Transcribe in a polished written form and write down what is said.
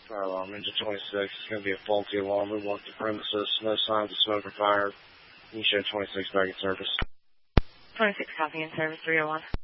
Fire alarm, engine 26. It's going to be a faulty alarm. We walked the premises. No signs of smoke or fire. You show 26 back in service. 26 copy in service 301.